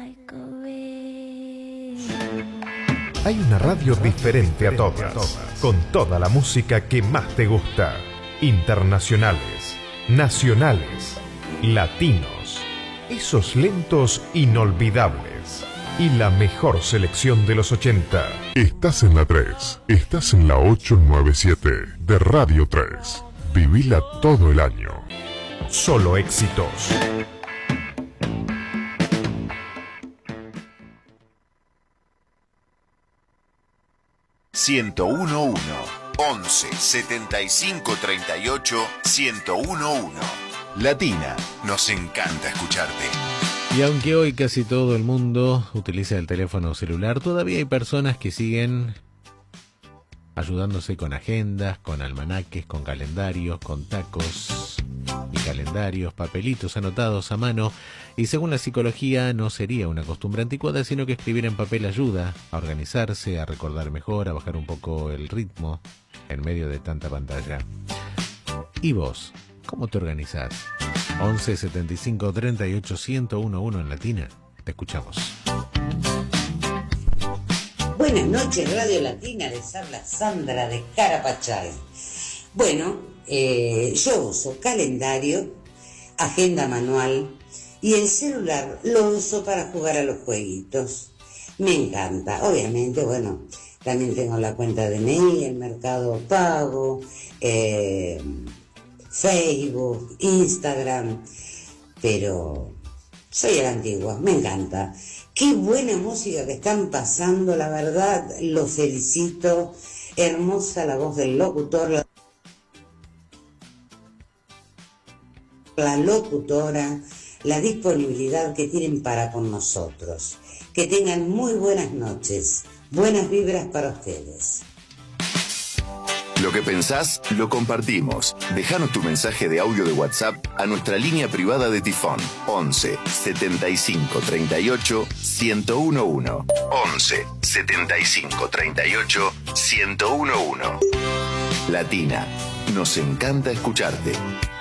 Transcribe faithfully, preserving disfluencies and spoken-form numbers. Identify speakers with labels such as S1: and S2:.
S1: Hay una radio diferente a todas, con toda la música que más te gusta. Internacionales, nacionales, latinos, esos lentos inolvidables y la mejor selección de los ochenta.
S2: Estás en la tres, estás en la ochocientos noventa y siete de Radio tres. Vivila todo el año.
S1: Solo éxitos.
S3: ciento uno punto uno, once, setenta y cinco, treinta y ocho, ciento uno punto uno. Latina, nos encanta escucharte.
S4: Y aunque hoy casi todo el mundo utiliza el teléfono celular, todavía hay personas que siguen ayudándose con agendas, con almanaques, con calendarios, con tacos y calendarios, papelitos anotados a mano. Y según la psicología no sería una costumbre anticuada, sino que escribir en papel ayuda a organizarse, a recordar mejor, a bajar un poco el ritmo en medio de tanta pantalla. ¿Y vos? ¿Cómo te organizás? once, setenta y cinco, treinta y ocho, ciento uno punto uno en Latina. Te escuchamos.
S5: Buenas noches, Radio Latina. Les habla Sandra de Carapachay. Bueno, eh, yo uso calendario, agenda manual y el celular lo uso para jugar a los jueguitos. Me encanta. Obviamente, bueno, también tengo la cuenta de D N I, el Mercado Pago, eh, Facebook, Instagram, pero soy a la antigua, me encanta. Qué buena música que están pasando, la verdad, los felicito. Hermosa la voz del locutor, la, la locutora, la disponibilidad que tienen para con nosotros. Que tengan muy buenas noches, buenas vibras para ustedes.
S3: Lo que pensás, lo compartimos. Déjanos tu mensaje de audio de WhatsApp a nuestra línea privada de Tifón. once, setenta y cinco, treinta y ocho, ciento uno punto uno. once, setenta y cinco, treinta y ocho, ciento uno punto uno. Latina, nos encanta escucharte.